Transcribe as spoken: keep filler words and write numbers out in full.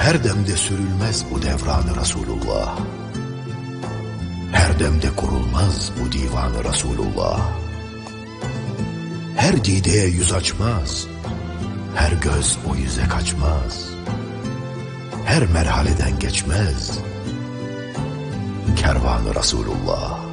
Her demde sürülmez bu devran-ı Resulullah. Her demde kurulmaz bu divan-ı Resulullah. Her dideye yüz açmaz, her göz o yüze kaçmaz. Her merhaleden geçmez kervan-ı Resulullah.